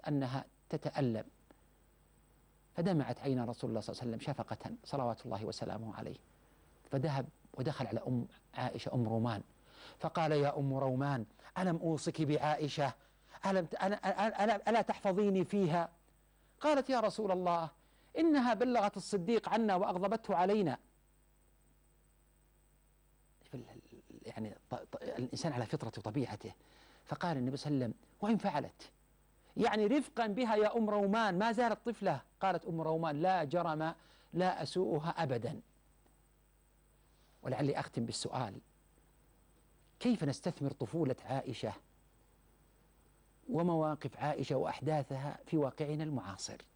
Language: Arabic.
أنها تتألم، فدمعت عين رسول الله صلى الله عليه وسلم شفقة صلوات الله وسلامه عليه، فذهب ودخل على أم عائشة أم رومان فقال: يا أم رومان، ألم أوصك بعائشة؟ ألا تحفظيني فيها؟ قالت: يا رسول الله، إنها بلغت الصديق عنا وأغضبته علينا. يعني الإنسان على فطرة وطبيعته. فقال النبي صلى الله عليه وسلم: وإن فعلت؟ يعني رفقا بها يا أم رومان، ما زالت طفلة. قالت أم رومان: لا جرم، لا أسوءها أبدا. ولعلي أختم بالسؤال: كيف نستثمر طفولة عائشة ومواقف عائشة وأحداثها في واقعنا المعاصر؟